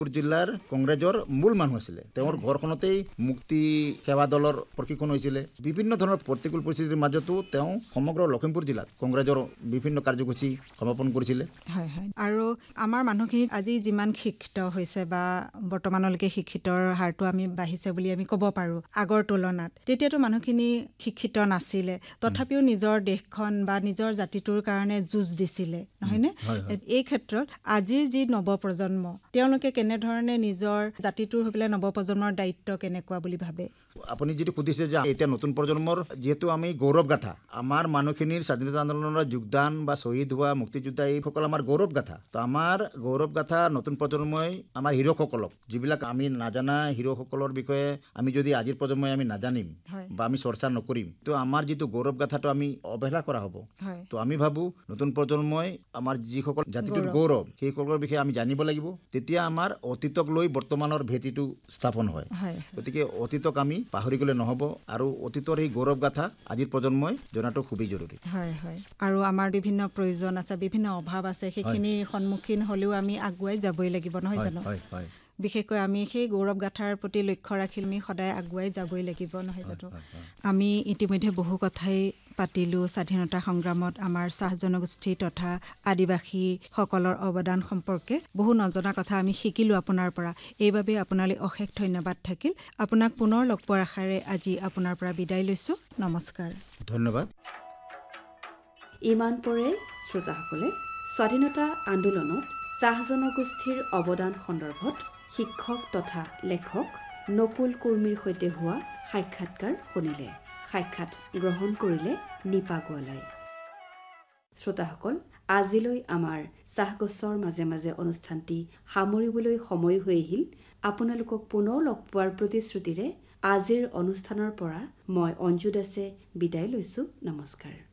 জিলাৰ কংগ্ৰেছৰ মূল মানুহ আছিলে তেওঁৰ ঘৰখনতেই মুক্তি সেৱা দলৰ প্ৰশিক্ষণ হৈছিলে বিভিন্ন ধৰণৰ প্ৰতিকূল পৰিস্থিতিৰ মাজতো তেওঁ সমগ্ৰ লখিমপুৰ জিলাত কংগ্ৰেছৰ বিভিন্ন কাৰ্যসূচী সমাপন কৰিছিলে হয় হয় আৰু আমাৰ মানুহখিনি আজি যিমান শিক্ষিত হৈছে বা বৰ্তমানলৈকে শিক্ষিতৰ হাৰটো আমি বাঢ়িছে বুলি আমি ক'ব পাৰো আগৰ তুলনাত তেতিয়াতো মানুহখিনি শিক্ষিত নাছিলে তথাপিও নিজৰ দেশখন বা নিজৰ জাতিটোৰ কাৰণে যুঁজ দিছিলে নহয়নে এই ক্ষেত্ৰত আজিৰ যি নৱপ্ৰজন্ম তেওঁলোকে কেনেধৰণে নিজৰ জাতিটোৰ হৈ পেলাই নৱপ্ৰজন্মৰ দায়িত্ব কেনেকুৱা বুলি ভাবে আপুনি যিটো সুধিছে যে এতিয়া নতুন প্ৰজন্মৰ যিহেতু আমি গৌৰৱ গাথা আমাৰ মানুহখিনিৰ স্বাধীনতা আন্দোলনৰ যোগদান বা শ্বহীদ হোৱা মুক্তিযোদ্ধা এইসকল আমাৰ গৌৰৱ গাথা তো আমাৰ গৌৰৱ গাথা নতুন প্ৰজন্মই আমাৰ হিৰোসকলক যিবিলাক আমি নাজানা হিৰোসকলৰ বিষয়ে আমি যদি আজিৰ প্ৰজন্মই আমি নাজানিম বা আমি চৰ্চা নকৰিম তো আমাৰ যিটো গৌৰৱ গাথাটো আমি অৱহেলা কৰা হ'ব তো আমি ভাবোঁ নতুন প্ৰজন্মই আমাৰ যিসকল জাতিটোৰ গৌৰৱ সেইসকলৰ বিষয়ে আমি জানিব লাগিব তেতিয়া আমাৰ অতীতক লৈ বৰ্তমানৰ ভেটিটো স্থাপন হয় গতিকে অতীতক আমি পাহৰি গ'লে নহ'ব আৰু অতীতৰ এই গৌৰৱ গাথা আজিৰ প্ৰজন্মই জনাটো খুবেই জৰুৰী হয় হয় আৰু আমাৰ বিভিন্ন প্ৰয়োজন আছে বিভিন্ন অভাৱ আছে সেইখিনিৰ সন্মুখীন হ'লেও আমি আগুৱাই যাবই লাগিব নহয় জানো বিশেষকৈ আমি সেই গৌৰৱ গাথাৰ প্ৰতি লক্ষ্য ৰাখি আমি সদায় আগুৱাই যাবই লাগিব নহয় জানো আমি ইতিমধ্যে বহু কথাই পাতিলোঁ স্বাধীনতা সংগ্ৰামত আমাৰ চাহ জনগোষ্ঠী তথা আদিবাসীসকলৰ অৱদান সম্পৰ্কে বহু নজনা কথা আমি শিকিলোঁ আপোনাৰ পৰা এইবাবে আপোনালৈ অশেষ ধন্যবাদ থাকিল আপোনাক পুনৰ লগ পোৱাৰ আশাৰে আজি আপোনাৰ পৰা বিদায় লৈছোঁ নমস্কাৰ ধন্যবাদ ইমান পৰে শ্ৰোতাসকলে স্বাধীনতা আন্দোলনত চাহ জনগোষ্ঠীৰ অৱদান সন্দৰ্ভত শিক্ষক তথা লেখক নকুল কুৰ্মীৰ সৈতে হোৱা সাক্ষাৎকাৰ শুনিলে সাক্ষাৎ গ্ৰহণ কৰিলে নিপা গোৱালাই শ্ৰোতাসকল আজিলৈ আমাৰ চাহগছৰ মাজে মাজে অনুষ্ঠানটি সামৰিবলৈ সময় হৈ আহিল আপোনালোকক পুনৰ লগ পোৱাৰ প্ৰতিশ্ৰুতিৰে আজিৰ অনুষ্ঠানৰ পৰা মই অঞ্জু দাসে বিদায় লৈছোঁ নমস্কাৰ